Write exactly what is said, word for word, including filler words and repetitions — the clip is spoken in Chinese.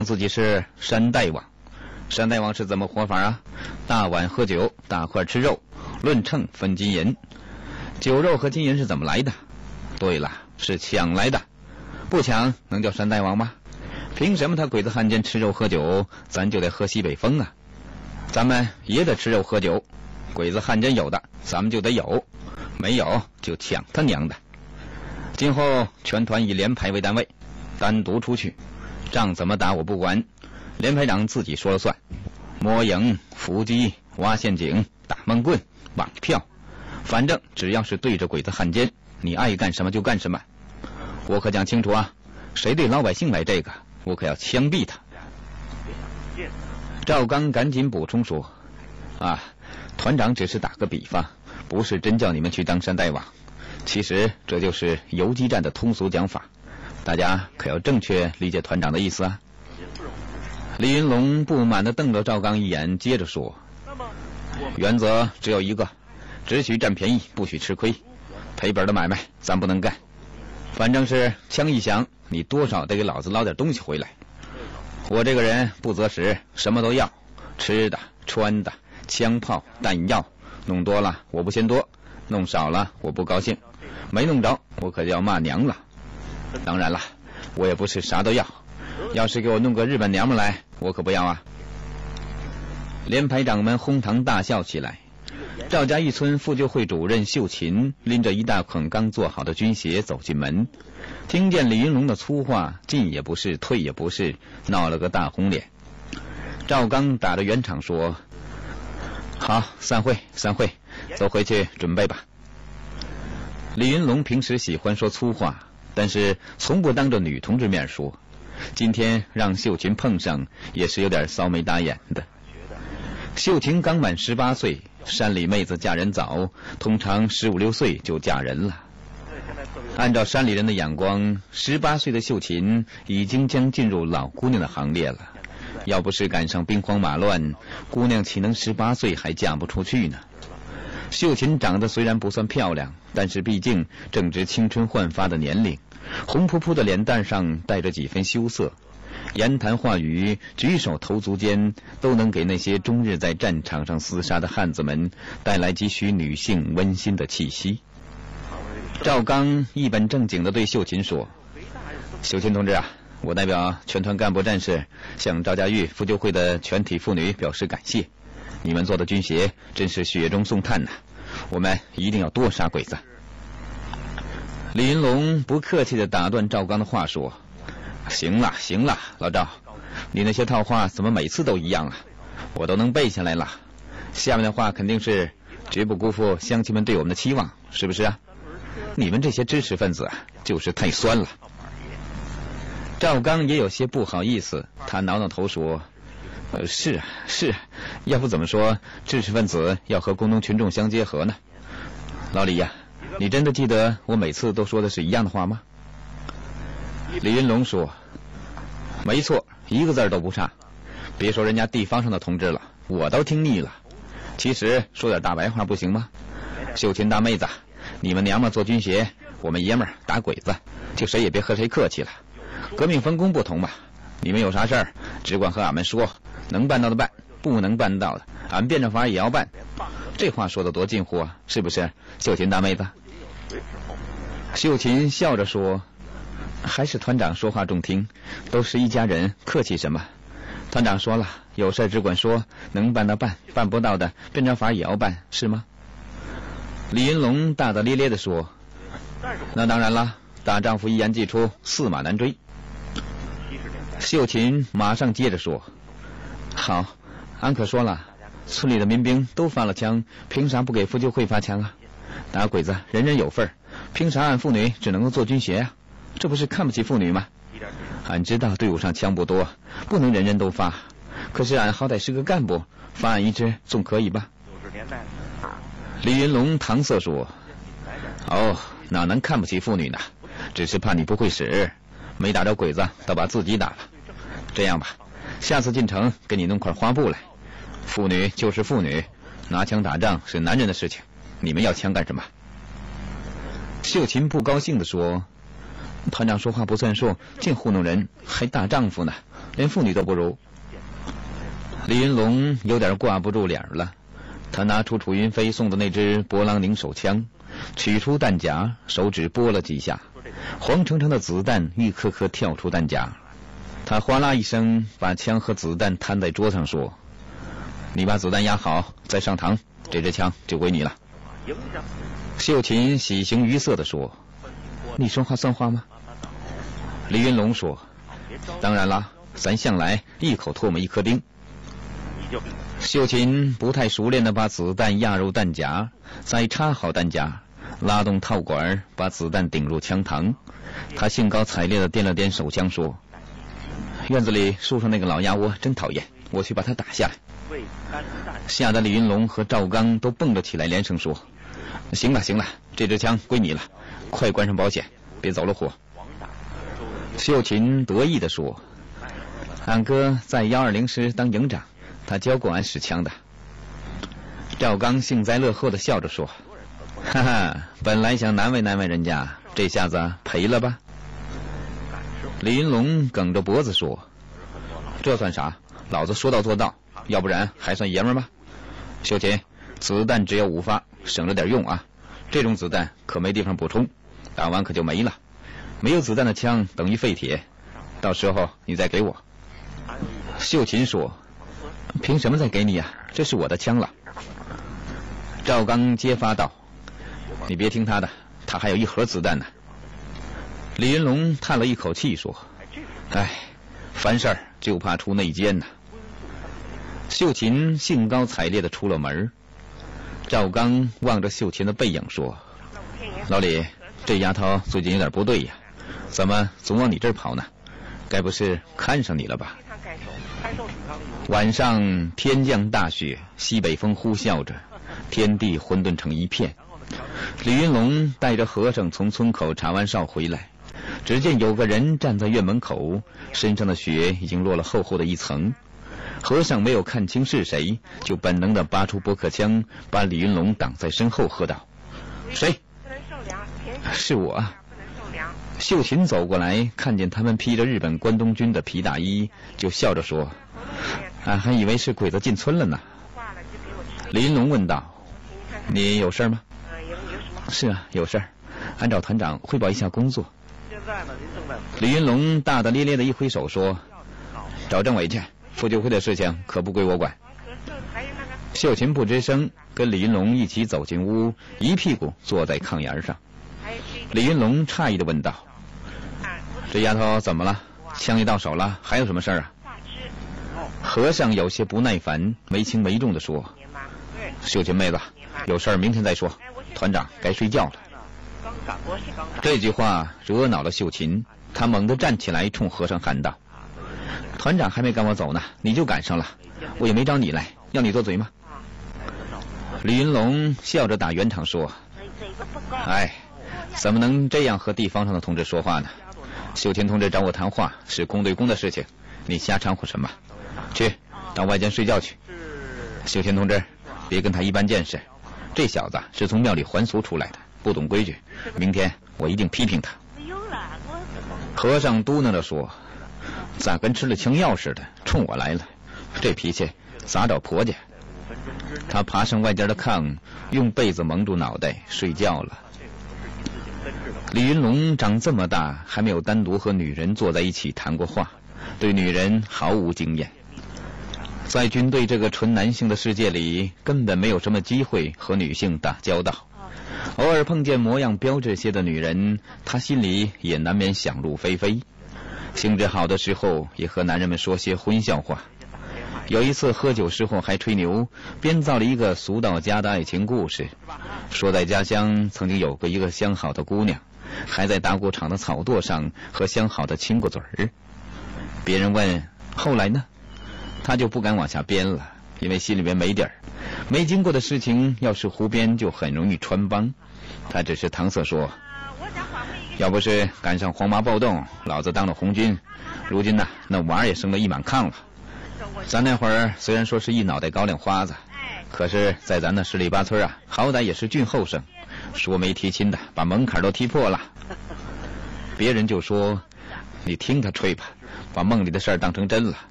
自己是山大王。山大王是怎么活法啊？大碗喝酒，大块吃肉，论秤分金银。酒肉和金银是怎么来的？对了，是抢来的。不抢能叫山大王吗？凭什么他鬼子汉奸吃肉喝酒，咱就得喝西北风啊？咱们也得吃肉喝酒，鬼子汉奸有的咱们就得有，没有就抢他娘的。今后全团以连排为单位，单独出去，仗怎么打我不管，连排长自己说了算。摸营、伏击、挖陷阱、打闷棍、绑票，反正只要是对着鬼子汉奸，你爱干什么就干什么。我可讲清楚啊，谁对老百姓来这个，我可要枪毙他。赵刚赶紧补充说：“啊，团长只是打个比方，不是真叫你们去当山大王。其实这就是游击战的通俗讲法，大家可要正确理解团长的意思啊。”李云龙不满地瞪了赵刚一眼，接着说：“原则只有一个，只许占便宜，不许吃亏，赔本的买卖咱不能干。反正是枪一响，你多少得给老子捞点东西回来。我这个人不择食，什么都要，吃的、穿的、枪炮、弹药，弄多了我不嫌多，弄少了我不高兴，没弄着我可就要骂娘了。当然了，我也不是啥都要，要是给我弄个日本娘们来，我可不要啊。”连排长们哄堂大笑起来。赵家峪村妇救会主任秀琴拎着一大捆刚做好的军鞋走进门，听见李云龙的粗话，进也不是，退也不是，闹了个大红脸。赵刚打着圆场说：“好，散会，散会，走回去准备吧。”李云龙平时喜欢说粗话，但是从不当着女同志面说，今天让秀琴碰上，也是有点骚眉打眼的。秀琴刚满十八岁，山里妹子嫁人早，通常十五六岁就嫁人了。按照山里人的眼光，十八岁的秀琴已经将进入老姑娘的行列了。要不是赶上兵荒马乱，姑娘岂能十八岁还嫁不出去呢？秀琴长得虽然不算漂亮，但是毕竟正值青春焕发的年龄，红扑扑的脸蛋上带着几分羞涩，言谈话语、举手投足间，都能给那些终日在战场上厮杀的汉子们带来几许女性温馨的气息。赵刚一本正经地对秀琴说：“秀琴同志啊，我代表全团干部战士向赵家峪妇救会的全体妇女表示感谢，你们做的军鞋真是雪中送炭呐、啊！我们一定要多杀鬼子。”李云龙不客气地打断赵刚的话说：“行了行了，老赵，你那些套话怎么每次都一样啊？我都能背下来了。下面的话肯定是绝不辜负乡亲们对我们的期望，是不是啊？你们这些知识分子啊，就是太酸了。”赵刚也有些不好意思，他挠挠头说：“呃，是啊是啊，要不怎么说知识分子要和工农群众相结合呢？老李呀、啊，你真的记得我每次都说的是一样的话吗？”李云龙说：“没错，一个字都不差。别说人家地方上的同志了，我都听腻了。其实说点大白话不行吗？秀琴大妹子，你们娘们做军鞋，我们爷们儿打鬼子，就谁也别和谁客气了。革命分工不同嘛，你们有啥事儿只管和俺们说，能办到的办，不能办到的俺变着法也要办。这话说的多近乎啊，是不是，秀琴大妹子？”秀琴笑着说：“还是团长说话中听，都是一家人，客气什么？团长说了，有事只管说，能办的办，办不到的变着法也要办，是吗？”李云龙大大咧咧地说：“那当然了，大丈夫一言既出，驷马难追。”秀琴马上接着说：“好，俺可说了，村里的民兵都发了枪，凭啥不给妇救会发枪啊？打鬼子人人有份，凭啥俺妇女只能够做军鞋啊？这不是看不起妇女吗？俺知道队伍上枪不多，不能人人都发，可是俺好歹是个干部，发俺一支总可以吧？”李云龙搪塞说：“哦，哪能看不起妇女呢？只是怕你不会使，没打着鬼子倒把自己打了。这样吧，下次进城给你弄块花布来。妇女就是妇女，拿枪打仗是男人的事情，你们要枪干什么？”秀琴不高兴地说：“团长说话不算数，净糊弄人，还大丈夫呢， 连妇女都不如。李云龙有点挂不住脸了，他拿出楚云飞送的那支波朗宁手枪，取出弹夹，手指拨了几下，黄澄澄的子弹一颗颗跳出弹夹。他哗啦一声把枪和子弹摊在桌上，说：你把子弹压好，再上膛，这支枪就归你了。秀琴喜形于色地说：你说话算话吗？李云龙说：当然啦，咱向来一口唾沫一颗钉。秀琴不太熟练地把子弹压入弹夹，再插好弹夹，拉动套管，把子弹顶入枪膛。他兴高采烈地掂了掂手枪，说：院子里树上那个老鸭窝真讨厌，我去把它打下来。吓得李云龙和赵刚都蹦了起来，连声说：行了行了，这支枪归你了，快关上保险，别走了火。秀琴得意地说：俺哥在幺二零师当营长，他教过俺使枪的。赵刚幸灾乐祸地笑着说：哈哈，本来想难为难为人家，这下子赔了吧？李云龙梗着脖子说：这算啥？老子说到做到，要不然还算爷们吗？秀琴，子弹只有五发，省着点用啊，这种子弹可没地方补充，打完可就没了。没有子弹的枪等于废铁，到时候你再给我。秀琴说：凭什么再给你啊？这是我的枪了。赵刚揭发道：你别听他的，他还有一盒子弹呢。李云龙叹了一口气说：唉，凡事就怕出内奸呐。秀琴兴高采烈地出了门。赵刚望着秀琴的背影说：老李，这丫头最近有点不对呀，怎么总往你这儿跑呢？该不是看上你了吧？晚上天降大雪，西北风呼啸着，天地混沌成一片。李云龙带着和尚从村口查完哨回来，只见有个人站在院门口，身上的雪已经落了厚厚的一层。和尚没有看清是谁，就本能地拔出驳壳枪，把李云龙挡在身后，喝道：谁？是我。秀琴走过来，看见他们披着日本关东军的皮大衣，就笑着说：俺还以为是鬼子进村了呢。李云龙问道：你有事吗？是啊，有事儿，俺找团长汇报一下工作。李云龙大大咧咧的一挥手说：找政委去，妇救会的事情可不归我管。秀琴不吱声，跟李云龙一起走进屋，一屁股坐在炕沿上。李云龙诧异地问道：这丫头怎么了？枪一到手了，还有什么事儿啊？和尚有些不耐烦，没轻没重地说：秀琴妹子，有事儿明天再说，团长该睡觉了。这句话惹恼了秀琴，她猛地站起来，冲和尚喊道：团长还没赶我走呢，你就赶上了，我也没找你来，要你做嘴吗？李云龙笑着打圆场说：哎，怎么能这样和地方上的同志说话呢？秀琴同志找我谈话是公对公的事情，你瞎掺和什么？去到外间睡觉去。秀琴同志，别跟他一般见识，这小子是从庙里还俗出来的，不懂规矩，明天我一定批评他。和尚嘟囔着说：咋跟吃了枪药似的，冲我来了，这脾气咋找婆家？他爬上外间的炕，用被子蒙住脑袋睡觉了。李云龙长这么大还没有单独和女人坐在一起谈过话，对女人毫无经验。在军队这个纯男性的世界里，根本没有什么机会和女性打交道。偶尔碰见模样标致些的女人，他心里也难免想入非非。兴致好的时候，也和男人们说些荤笑话。有一次喝酒时候还吹牛，编造了一个俗到家的爱情故事，说在家乡曾经有过一个相好的姑娘，还在打谷场的草垛上和相好的亲过嘴儿。别人问后来呢，他就不敢往下编了，因为心里面没底儿，没经过的事情要是胡编就很容易穿帮。他只是搪塞说：要不是赶上黄麻暴动，老子当了红军，如今呢那娃儿也生了一满炕了。咱那会儿虽然说是一脑袋高粱花子，可是在咱那十里八村啊，好歹也是俊后生，说没提亲的把门槛都踢破了。别人就说：你听他吹吧， 把梦里的事儿当成真了。